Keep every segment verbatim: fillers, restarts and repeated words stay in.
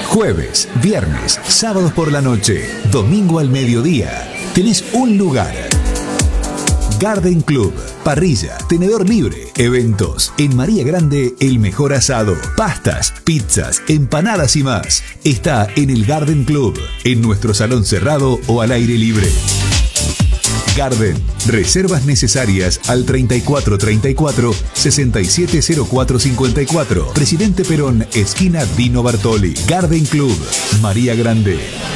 Jueves, viernes, sábados por la noche, domingo al mediodía. Tenés un lugar. Garden Club, parrilla, tenedor libre, eventos. En María Grande, el mejor asado, pastas, pizzas, empanadas y más. Está en el Garden Club, en nuestro salón cerrado o al aire libre. Garden, reservas necesarias al treinta y cuatro treinta y cuatro, sesenta y siete cero cuatro cincuenta y cuatro. Presidente Perón, esquina Dino Bartoli. Garden Club, María Grande.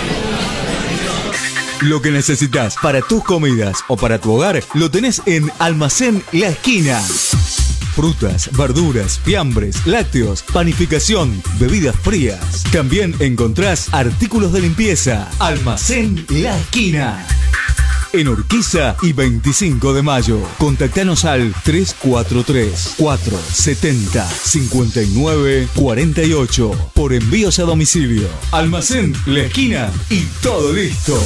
Lo que necesitas para tus comidas o para tu hogar lo tenés en Almacén La Esquina. Frutas, verduras, fiambres, lácteos, panificación, bebidas frías. También encontrás artículos de limpieza. Almacén La Esquina. En Urquiza y veinticinco de mayo. Contactanos al tres cuatro tres, cuatro siete cero, cinco nueve cuatro ocho por envíos a domicilio. Almacén La Esquina y todo listo.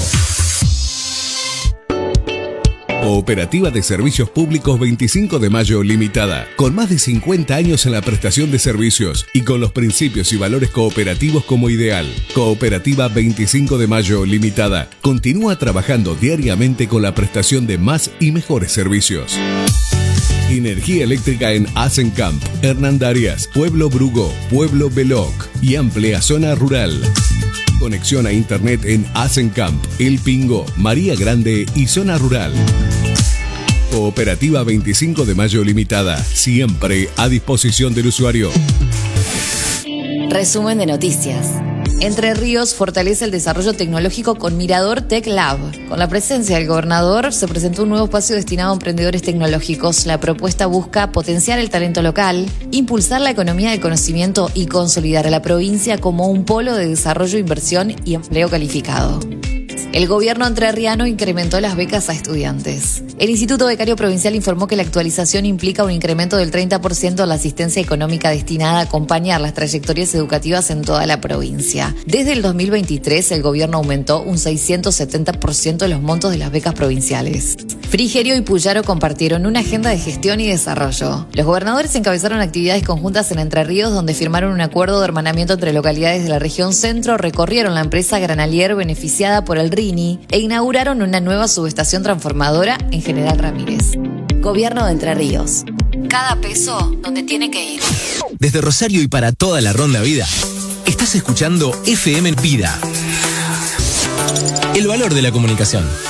Cooperativa de Servicios Públicos veinticinco de mayo Limitada, con más de cincuenta años en la prestación de servicios y con los principios y valores cooperativos como ideal. Cooperativa veinticinco de mayo Limitada continúa trabajando diariamente con la prestación de más y mejores servicios. Energía eléctrica en Asencamp, Hernandarias, Pueblo Brugo, Pueblo Beloc y amplia zona rural. Conexión a internet en Asencamp, El Pingo, María Grande y zona rural. Cooperativa veinticinco de mayo Limitada, siempre a disposición del usuario. Resumen de noticias. Entre Ríos fortalece el desarrollo tecnológico con Mirador Tech Lab. Con la presencia del gobernador se presentó un nuevo espacio destinado a emprendedores tecnológicos. La propuesta busca potenciar el talento local, impulsar la economía del conocimiento y consolidar a la provincia como un polo de desarrollo, inversión y empleo calificado. El gobierno entrerriano incrementó las becas a estudiantes. El Instituto Becario Provincial informó que la actualización implica un incremento del treinta por ciento en la asistencia económica destinada a acompañar las trayectorias educativas en toda la provincia. Desde el dos mil veintitrés, el gobierno aumentó un seiscientos setenta por ciento de los montos de las becas provinciales. Frigerio y Puyaro compartieron una agenda de gestión y desarrollo. Los gobernadores encabezaron actividades conjuntas en Entre Ríos, donde firmaron un acuerdo de hermanamiento entre localidades de la región centro, recorrieron la empresa Granalier beneficiada por el RINI e inauguraron una nueva subestación transformadora en General Ramírez. Gobierno de Entre Ríos. Cada peso donde tiene que ir. Desde Rosario y para toda la Ronda Vida, estás escuchando F M Vida. El valor de la comunicación.